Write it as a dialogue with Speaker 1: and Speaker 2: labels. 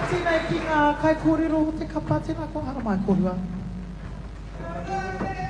Speaker 1: Tina Kinga, Kai Kuriro, te Kapatina, Kohara Mai Kurua.